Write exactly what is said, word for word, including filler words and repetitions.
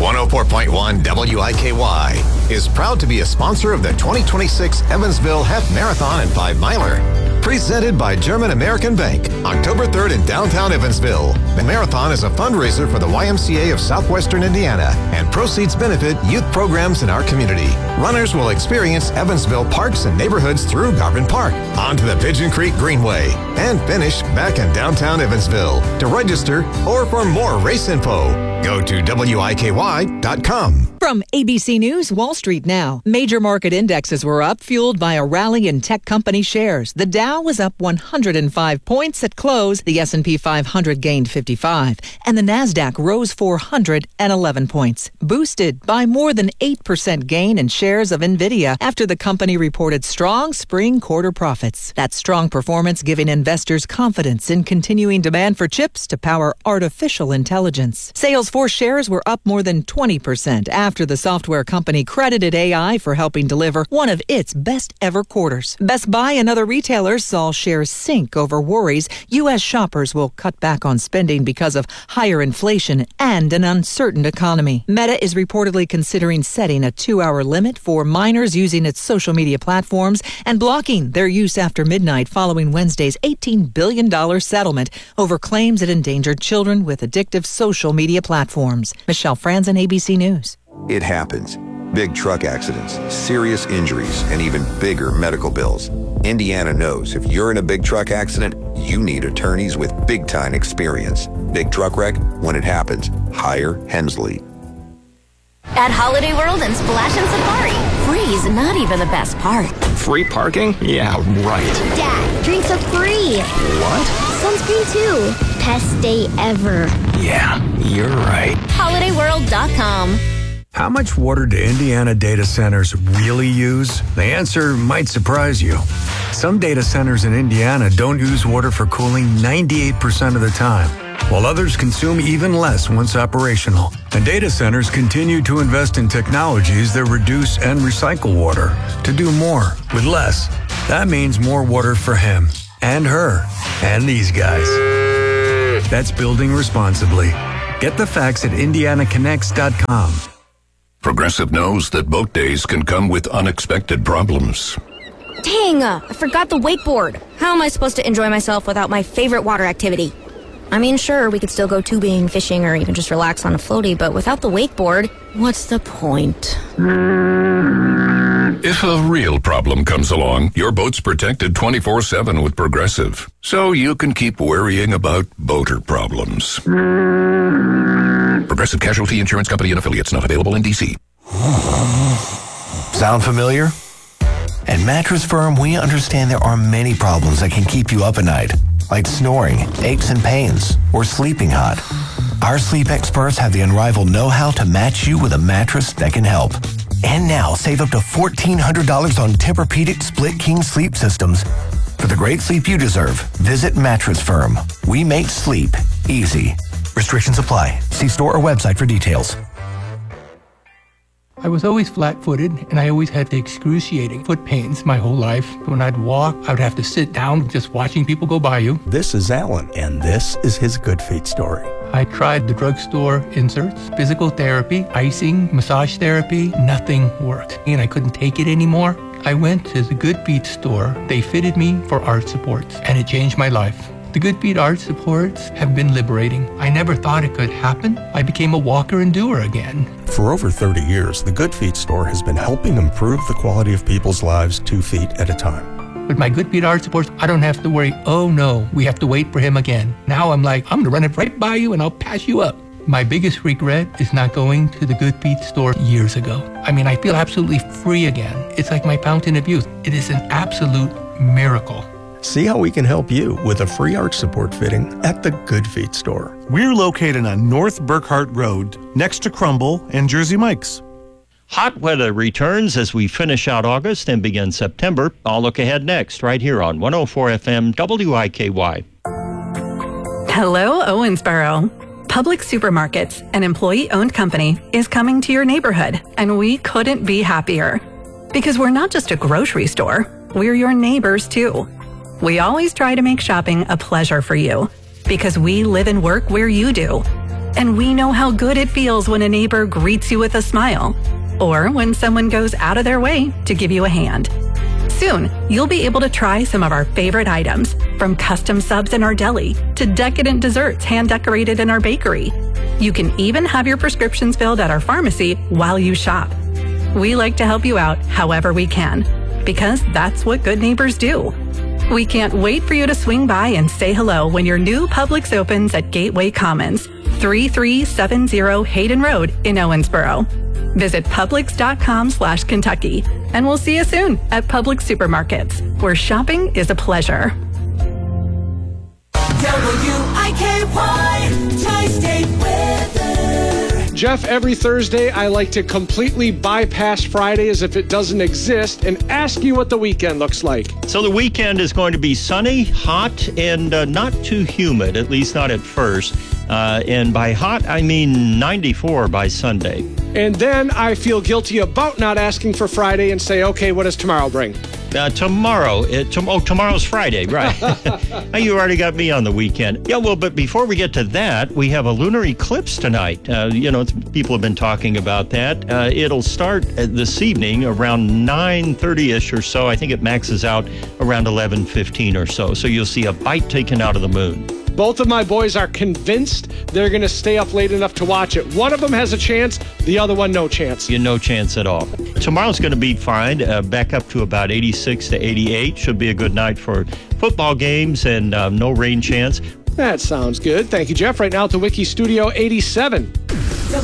one oh four point one W I K Y is proud to be a sponsor of the twenty twenty-six Evansville Half Marathon and Five Miler. Presented by German American Bank, October third in downtown Evansville. The marathon is a fundraiser for the Y M C A of Southwestern Indiana, and proceeds benefit youth programs in our community. Runners will experience Evansville parks and neighborhoods through Garvin Park, onto the Pigeon Creek Greenway, and finish back in downtown Evansville. To register or for more race info, go to W I K Y dot com. From A B C News, Wall Street now. Major market indexes were up, fueled by a rally in tech company shares. The Dow was up one hundred five points at close. The S and P five hundred gained fifty-five, and the Nasdaq rose four hundred eleven points, boosted by more than eight percent gain in shares of Nvidia after the company reported strong spring quarter profits. That strong performance giving investors confidence in continuing demand for chips to power artificial intelligence. Salesforce shares were up more than twenty percent after the software company credited A I for helping deliver one of its best ever quarters. Best Buy and other retailers saw shares sink over worries U S shoppers will cut back on spending because of higher inflation and an uncertain economy. Meta is reportedly considering setting a two-hour limit for minors using its social media platforms and blocking their use after midnight following Wednesday's eighteen billion dollars settlement over claims it endangered children with addictive social media platforms. Michelle Franzen, A B C News. It happens. Big truck accidents, serious injuries, and even bigger medical bills. Indiana knows if you're in a big truck accident, you need attorneys with big-time experience. Big truck wreck, when it happens, hire Hensley. At Holiday World and Splash and Safari, free is not even the best part. Free parking? Yeah, right. Dad, drinks are free. What? Sunscreen too. Best day ever. Yeah, you're right. holiday world dot com. How much water do Indiana data centers really use? The answer might surprise you. Some data centers in Indiana don't use water for cooling ninety-eight percent of the time, while others consume even less once operational. And data centers continue to invest in technologies that reduce and recycle water to do more with less. That means more water for him and her and these guys. That's building responsibly. Get the facts at indiana connects dot com. Progressive knows that boat days can come with unexpected problems. Dang, uh, I forgot the wakeboard. How am I supposed to enjoy myself without my favorite water activity? I mean, sure, we could still go tubing, fishing, or even just relax on a floaty, but without the wakeboard, what's the point? If a real problem comes along, your boat's protected twenty-four seven with Progressive, so you can keep worrying about boater problems. Progressive Casualty Insurance Company and Affiliates, not available in D C. Sound familiar? At Mattress Firm, we understand there are many problems that can keep you up at night, like snoring, aches and pains, or sleeping hot. Our sleep experts have the unrivaled know-how to match you with a mattress that can help. And now, save up to fourteen hundred dollars on Tempur-Pedic Split King sleep systems. For the great sleep you deserve, visit Mattress Firm. We make sleep easy. Restrictions apply. See store or website for details. I was always flat-footed, and I always had the excruciating foot pains my whole life. When I'd walk, I would have to sit down just watching people go by you. This is Alan, and this is his Good Feet story. I tried the drugstore inserts, physical therapy, icing, massage therapy. Nothing worked, and I couldn't take it anymore. I went to the Good Feet store. They fitted me for arch supports, and it changed my life. The Good Feet arch supports have been liberating. I never thought it could happen. I became a walker and doer again. For over thirty years, the Good Feet store has been helping improve the quality of people's lives two feet at a time. With my Good Feet arch supports, I don't have to worry, oh no, we have to wait for him again. Now I'm like, I'm gonna run it right by you and I'll pass you up. My biggest regret is not going to the Good Feet store years ago. I mean, I feel absolutely free again. It's like my fountain of youth. It is an absolute miracle. See how we can help you with a free arch support fitting at the Good Feet store. We're located on North Burkhart Road, next to Crumble and Jersey Mike's. Hot weather returns as we finish out August and begin September. I'll look ahead next, right here on one oh four F M W I K Y. Hello, Owensboro. Publix Supermarkets, an employee-owned company, is coming to your neighborhood, and we couldn't be happier. Because we're not just a grocery store, we're your neighbors, too. We always try to make shopping a pleasure for you, because we live and work where you do. And we know how good it feels when a neighbor greets you with a smile, or when someone goes out of their way to give you a hand. Soon, you'll be able to try some of our favorite items, from custom subs in our deli to decadent desserts hand-decorated in our bakery. You can even have your prescriptions filled at our pharmacy while you shop. We like to help you out however we can, because that's what good neighbors do. We can't wait for you to swing by and say hello when your new Publix opens at Gateway Commons, thirty-three seventy Hayden Road in Owensboro. Visit Publix.com slash Kentucky, and we'll see you soon at Publix Supermarkets, where shopping is a pleasure. W I K Y Tri-State Weather. Jeff, every Thursday I like to completely bypass Friday as if it doesn't exist and ask you what the weekend looks like. So the weekend is going to be sunny, hot, and uh, not too humid, at least not at first. Uh, and by hot, I mean ninety-four by Sunday. And then I feel guilty about not asking for Friday and say, okay, what does tomorrow bring? Uh, tomorrow, it, to, oh, tomorrow's Friday, right. You already got me on the weekend. Yeah, well, but before we get to that, we have a lunar eclipse tonight. Uh, you know, people have been talking about that. Uh, it'll start this evening around nine thirty-ish or so. I think it maxes out around eleven fifteen or so. So you'll see a bite taken out of the moon. Both of my boys are convinced they're going to stay up late enough to watch it. One of them has a chance, the other one no chance. You no chance at all. Tomorrow's going to be fine, uh, back up to about eighty-six to eighty-eight. Should be a good night for football games and uh, no rain chance. That sounds good. Thank you, Jeff. Right now at the Wiki Studio eighty-seven.